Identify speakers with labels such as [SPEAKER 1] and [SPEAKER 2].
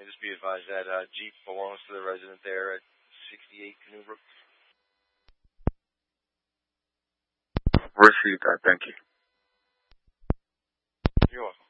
[SPEAKER 1] just be advised that Jeep belongs to the resident there at 68 Canoe Brook.
[SPEAKER 2] Received that. Thank you.
[SPEAKER 1] You're welcome.